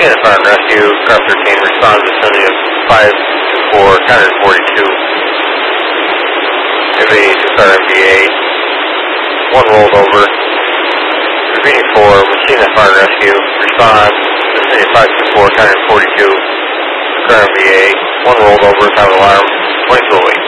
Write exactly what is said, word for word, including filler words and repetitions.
Machina Fire and Rescue, car thirteen, respond to the vicinity of five four, one forty-two. Activity to car M V A. One rolled over. Repeating for Machina Fire and Rescue, respond to the vicinity of five four, one forty-two. Car M V A. One rolled over, without alarm, twenty-two oh eight.